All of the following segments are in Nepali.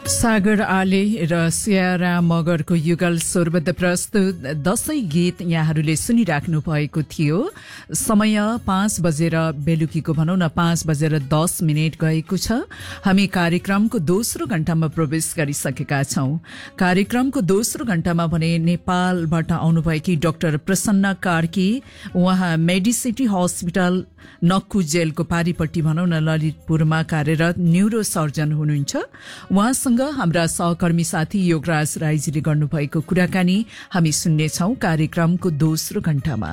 सागर आले र सियारा मगरको युगल स्वरबद्ध प्रस्तुत दशैं गीत यहाँहरूले सुनिराख्नु भएको थियो। समय 5 बजेर बेलुकीको भनौं न 5:10 गएको छ। हामी कार्यक्रमको दोस्रो घण्टामा प्रवेश गरिसकेका छौं। कार्यक्रमको दोस्रो घण्टामा भने नेपालबाट आउनुभएकी डाक्टर प्रसन्न कार्की, उहाँ मेडिसिटी हस्पिटल नक्कु जेलको पारीपट्टि भनौं न ललितपुरमा कार्यरत न्यूरो सर्जन हुनुहुन्छ। उहाँसँग हाम्रा सहकर्मी साथी योगराज राईजीले गर्नुभएको कुराकानी हामी सुन्नेछौं कार्यक्रमको दोस्रो घण्टामा।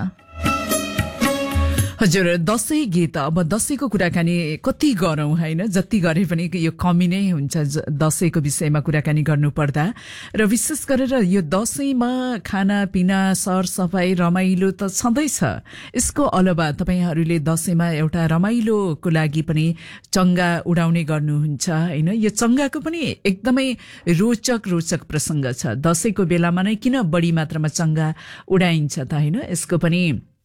हजुर, दशैं गीत, अब दशैंको कुराकानी कति गरौं हैन, जति गरे पनि यो कमी नै हुन्छ दशैंको विषयमा कुराकानी गर्नुपर्दा। र विशेष गरेर यो दशैंमा खानापिना सरसफाई रमाइलो त छँदैछ। यसको अलावा तपाईहरूले दशैंमा एउटा रमाइलोको लागि पनि चंगा उडाउने गर्नुहुन्छ हैन। यो चंगाको पनि एकदमै रोचक प्रसंग छ। दशैंको बेलामा नै किन बढी मात्रामा चंगा उडाइन्छ त हैन, यसको पनि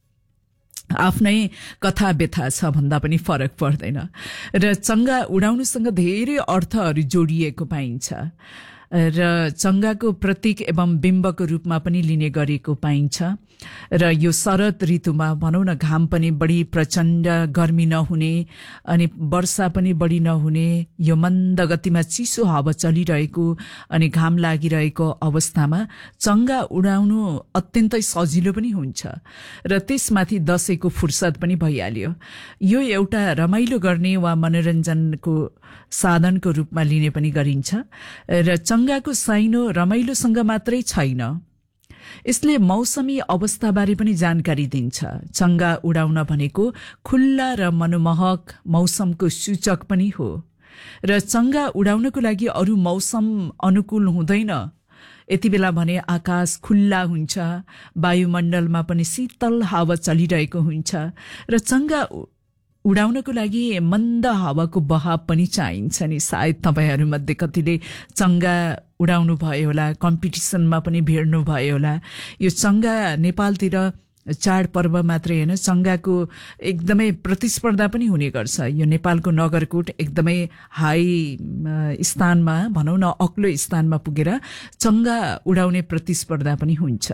आफ्नै कथा व्यथा छ भन्दा पनि फरक पर्दैन। र चंगा उडाउनुसँग धेरै अर्थहरू जोडिएको पाइन्छ र चंगाको प्रतीक एवं बिम्बको रूपमा पनि लिने गरेको पाइन्छ। र यो शरद ऋतुमा भनौं न घाम पनि बढी प्रचण्ड गर्मी नहुने अनि वर्षा पनि बढी नहुने, यो मन्द गतिमा चिसो हावा चलिरहेको अनि घाम लागिरहेको अवस्थामा चंगा उडाउनु अत्यन्तै सजिलो पनि हुन्छ र त्यसमाथि दशैंको फुर्सद पनि भइहाल्यो। यो एउटा रमाइलो गर्ने वा मनोरञ्जनको साधनको रूपमा लिने पनि गरिन्छ। र चंगाको साइनो रमाइलोसँग मात्रै छैन, यसले मौसमी अवस्थाबारे पनि जानकारी दिन्छ। चंगा उडाउन भनेको खुल्ला र मनमोहक मौसमको सूचक पनि हो। र चंगा उडाउनको लागि अरू मौसम अनुकूल हुँदैन। यति बेला भने आकाश खुल्ला हुन्छ, वायुमण्डलमा पनि शीतल हावा चलिरहेको हुन्छ र चंगा उडाउनको लागि मन्द हावाको बहाव पनि चाहिन्छ नि। सायद तपाईहरुमध्ये कतिले चंगा उडाउनु भयो होला, कम्पिटिसनमा पनि भिड्नु भयो होला। यो चंगा नेपालतिर चाडपर्व मात्रै हैन, चंगाको एकदमै प्रतिस्पर्धा पनि हुने गर्छ। यो नेपालको नगरकोट एकदमै हाई स्थानमा भनौं न अग्लो स्थानमा पुगेर चंगा उडाउने प्रतिस्पर्धा पनि हुन्छ।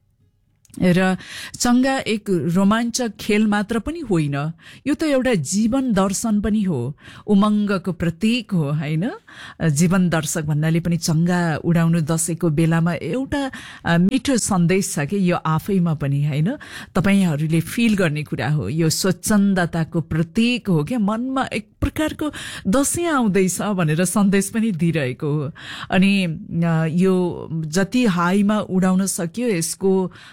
र चंगा एक रोमाञ्चक खेल मात्र पनि होइन, यो त एउटा जीवन दर्शन पनि हो, उमंगको प्रतीक हो हैन। जीवन दर्शक भन्नाले पनि चंगा उडाउनु दशैंको बेलामा एउटा मिठो सन्देश छ कि यो आफैमा पनि हैन, तपाईहरुले फिल गर्ने कुरा हो। यो स्वच्छन्दताको प्रतीक हो के, मनमा एक प्रकारको दशैं आउँदैछ भनेर सन्देश पनि दिइरहेको हो। अनि यो जति हाईमा उडाउन सक्यो यसको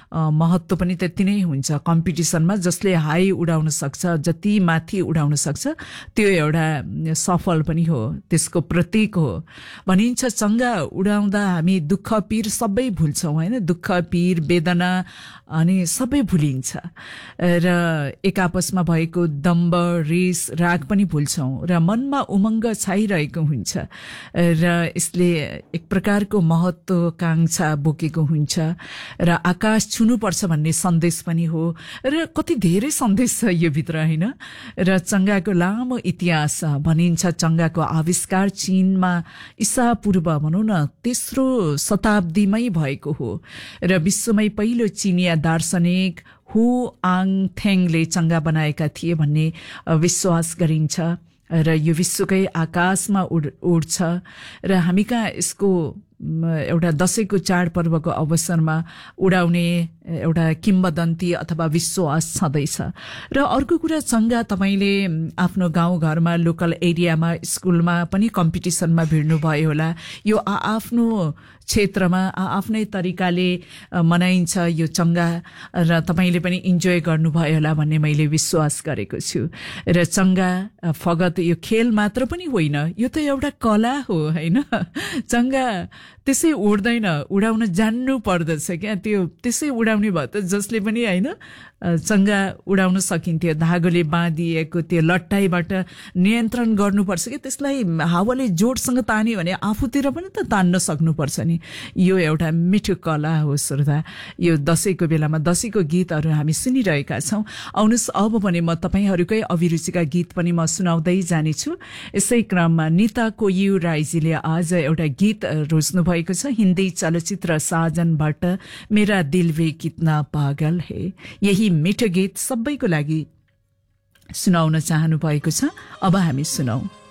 महत्व पनि त्यति नै हुन्छ। कम्पिटिसनमा जसले हाई उडाउन सक्छ, जति माथि उडाउन सक्छ, त्यो एउटा सफल पनि हो, त्यसको प्रतीक हो। भनिन्छ चंगा उडाउँदा हामी दुःख पीर सबै भुल्छौं हैन, दुःख पीर वेदना अनि सबै भुलिन्छ र एक आपसमा भएको दम्ब रिस राग पनि भुल्छौं र मनमा उमंग छाइरहेको हुन्छ र यसले एक प्रकारको महत्वाकांक्षा बोकेको हुन्छ र आकाश छुनु पर्छ भन्ने सन्देश पनि हो र कति धेरै सन्देश छ यो भित्र हैन। र चंगाको लामो इतिहास भनिन्छ। चंगाको आविष्कार चीनमा ईसा पूर्व भनौं न 3रो शताब्दीमै भएको हो र विश्वमै पहिलो चीनिया दार्शनिक हु आङ थेङले चंगा बनाएका थिए भन्ने विश्वास गरिन्छ र यो विश्वकै आकाशमा उड्छ र हामी कहाँ यसको एउटा दशैंको चाडपर्वको अवसरमा उडाउने एउटा किम्बदन्ती अथवा विश्वास छँदैछ। र अर्को कुरा, चंगा तपाईले आफ्नो गाउँघरमा लोकल एरियामा स्कुलमा पनि कम्पिटिसनमा भिड्नु भयो होला। यो आफ्नो क्षेत्रमा आफ्नै तरिकाले मनाइन्छ यो चंगा र तपाईले पनि इन्जोय गर्नुभयो होला भन्ने मैले विश्वास गरेको छु। र चंगा फगत यो खेल मात्र पनि होइन, यो त एउटा कला हो हैन। चंगा त्यसै उड्दैन, उडाउन जान्नु पर्दछ क्या। त्यो त्यसै उडाउने भयो त जसले पनि हैन चङ्गा उडाउन सकिन्थ्यो। धागोले बाँधिएको त्यो लट्टाइबाट नियन्त्रण गर्नुपर्छ कि त्यसलाई हावाले जोडसँग तान्यो भने आफूतिर पनि त तान्न सक्नुपर्छ नि। यो एउटा मिठो कला हो श्रोता। यो दशैंको बेलामा दशैंको गीतहरू हामी सुनिरहेका छौं। आउनुहोस् अब भने म तपाईहरूकै अभिरुचिका गीत पनि म सुनाउँदै जानेछु। यसै क्रममा निता कोयु राईजीले आज एउटा गीत रोज्नु भएको छ हिन्दी चलचित्र साजनबाट, मेरा दिल वे कितना पागल है। यही मिठो गीत सबैको लागि सुनाउन चाहनु भएको छ। अब हामी सुनौ।